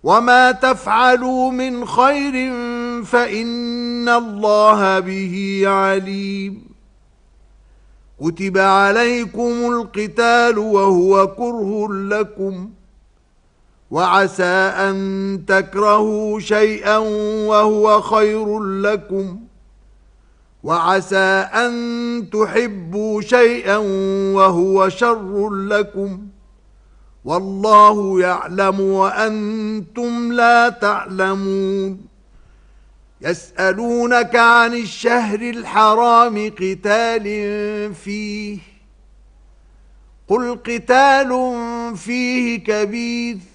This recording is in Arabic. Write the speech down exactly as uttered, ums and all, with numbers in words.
وما تفعلوا من خير فإن الله به عليم. كتب عليكم القتال وهو كره لكم، وعسى أن تكرهوا شيئا وهو خير لكم، وعسى أن تحبوا شيئا وهو شر لكم، والله يعلم وأنتم لا تعلمون. يسألونك عن الشهر الحرام قتال فيه، قل قتال فيه كبير،